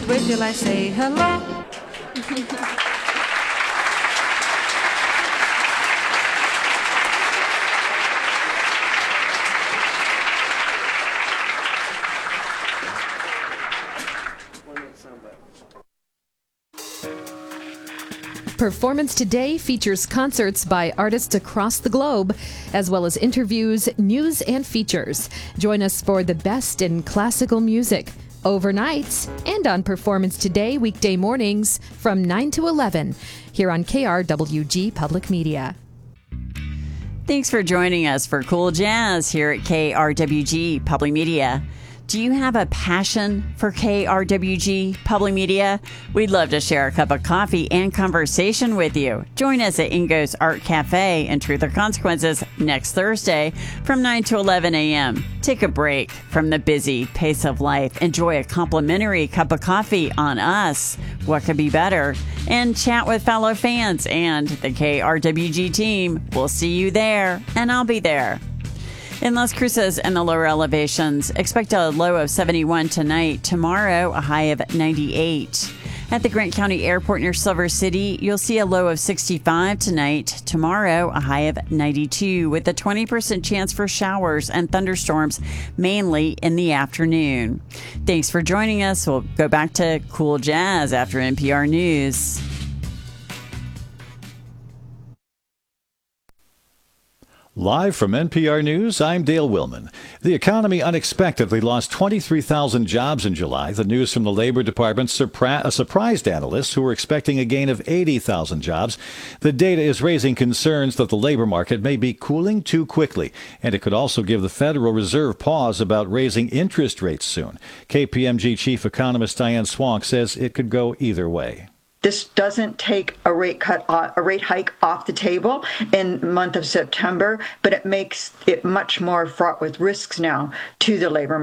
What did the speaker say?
Wait till I say hello. Performance Today features concerts by artists across the globe, as well as interviews, news, and features. Join us for the best in classical music, overnights, and on Performance Today weekday mornings from 9 to 11 here on KRWG Public Media. Thanks for joining us for Cool Jazz here at KRWG Public Media. Do you have a passion for KRWG Public Media? We'd love to share a cup of coffee and conversation with you. Join us at Ingo's Art Cafe in Truth or Consequences next Thursday from 9 to 11 a.m. Take a break from the busy pace of life. Enjoy a complimentary cup of coffee on us. What could be better? And chat with fellow fans and the KRWG team. We'll see you there, and I'll be there. In Las Cruces and the lower elevations, expect a low of 71 tonight. Tomorrow, a high of 98. At the Grant County Airport near Silver City, you'll see a low of 65 tonight. Tomorrow, a high of 92, with a 20% chance for showers and thunderstorms, mainly in the afternoon. Thanks for joining us. We'll go back to Cool Jazz after NPR News. Live from NPR News, I'm Dale Willman. The economy unexpectedly lost 23,000 jobs in July. The news from the Labor Department surprised analysts who were expecting a gain of 80,000 jobs. The data is raising concerns that the labor market may be cooling too quickly, and it could also give the Federal Reserve pause about raising interest rates soon. KPMG Chief Economist Diane Swonk says it could go either way. This doesn't take a rate hike off the table in the month of September, but it makes it much more fraught with risks now to the labor